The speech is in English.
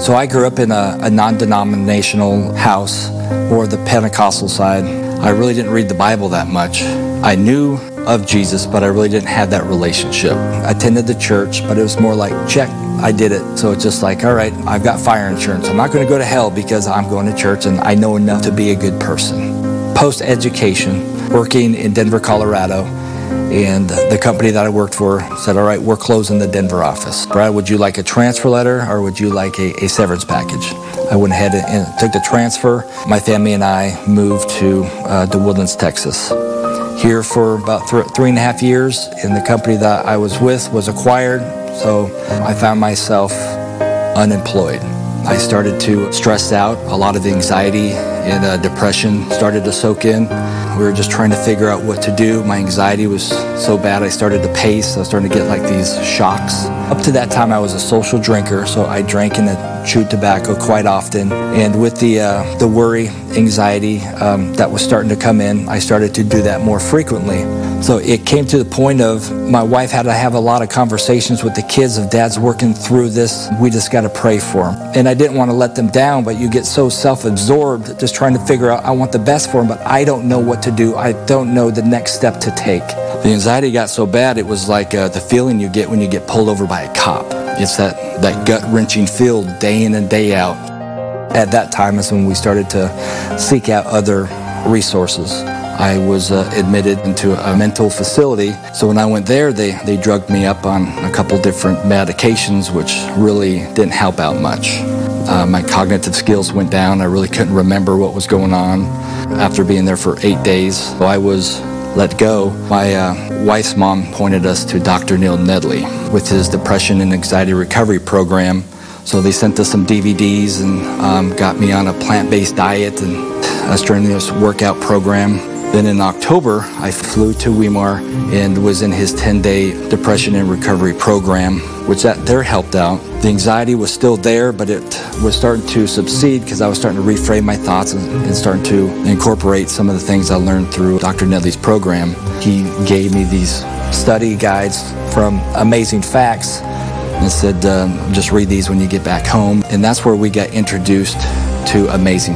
So I grew up in a non-denominational house, or the Pentecostal side. I really didn't read the Bible that much. I knew of Jesus, but I really didn't have that relationship. I attended the church, but it was more like, check, I did it. So it's just like, all right, I've got fire insurance. I'm not going to go to hell because I'm going to church and I know enough to be a good person. Post-education, working in Denver, Colorado, and the company that I worked for said, all right, we're closing the Denver office. Brad, would you like a transfer letter or would you like a severance package? I went ahead and took the transfer. My family and I moved to Woodlands, Texas. Here for about 3.5 years, and the company that I was with was acquired, so I found myself unemployed. I started to stress out. A lot of anxiety and depression started to soak in. We were just trying to figure out what to do. My anxiety was so bad I started to pace. I was starting to get like these shocks. Up to that time I was a social drinker, so I drank and chewed tobacco quite often. And with the worry, anxiety that was starting to come in, I started to do that more frequently. So it came to the point of my wife had to have a lot of conversations with the kids of Dad's working through this. We just got to pray for him. And I didn't want to let them down, but you get so self-absorbed just trying to figure out, I want the best for him, but I don't know what to do. I don't know the next step to take. The anxiety got so bad, it was like the feeling you get when you get pulled over by a cop. It's that gut-wrenching feel day in and day out. At that time is when we started to seek out other resources. I was admitted into a mental facility. So when I went there, they drugged me up on a couple different medications, which really didn't help out much. My cognitive skills went down. I really couldn't remember what was going on after being there for 8 days. So I was let go. My wife's mom pointed us to Dr. Neil Nedley with his depression and anxiety recovery program. So they sent us some DVDs and got me on a plant-based diet and a strenuous workout program. Then in October, I flew to Weimar and was in his 10-day depression and recovery program, which there helped out. The anxiety was still there, but it was starting to subside because I was starting to reframe my thoughts and starting to incorporate some of the things I learned through Dr. Nedley's program. He gave me these study guides from Amazing Facts and said, just read these when you get back home. And that's where we got introduced to Amazing